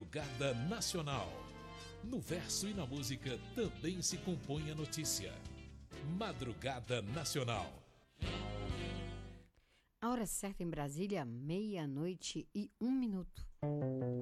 Madrugada Nacional. No verso e na música também se compõe a notícia. Madrugada Nacional. A hora certa em Brasília, 00:01.